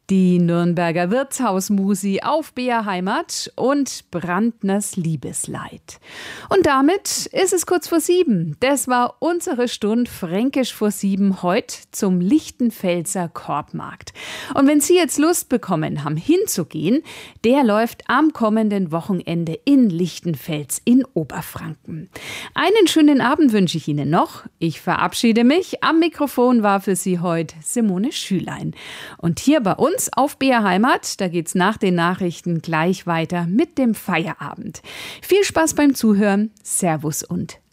Die Nürnberger Wirtshausmusi auf BR Heimat und Brandners Liebesleid. Und damit ist es kurz vor 7. Das war unsere Stunde Fränkisch vor 7 heute zum Lichtenfelser Korbmarkt. Und wenn Sie jetzt Lust bekommen haben, hinzugehen, der läuft am kommenden Wochenende in Lichtenfels in Oberfranken. Einen schönen Abend wünsche ich Ihnen noch. Ich verabschiede mich. Am Mikrofon war für Sie heute Simone Schülein. Und hier bei uns auf BR Heimat, da geht's nach den Nachrichten gleich weiter mit dem Feierabend. Viel Spaß beim Zuhören. Servus und